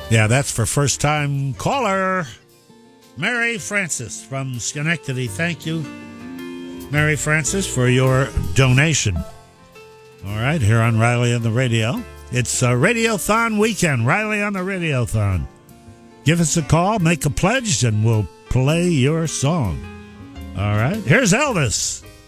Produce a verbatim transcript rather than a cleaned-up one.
Yeah, that's for first-time caller, Mary Francis from Schenectady. Thank you, Mary Francis, for your donation. All right, here on Riley on the Radio. It's a Radiothon weekend, Riley on the Radiothon. Give us a call, make a pledge, and we'll play your song. All right, here's Elvis.